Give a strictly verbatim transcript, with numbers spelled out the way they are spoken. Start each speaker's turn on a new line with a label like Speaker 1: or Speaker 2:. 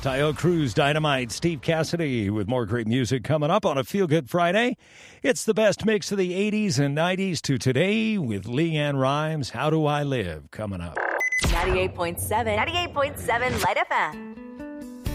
Speaker 1: Tayo Cruz, Dynamite, Steve Cassidy with more great music coming up on a Feel Good Friday. It's the best mix of the eighties and nineties to today with Leanne Rimes, How Do I Live, coming up.
Speaker 2: ninety-eight point seven, ninety-eight point seven Light F M.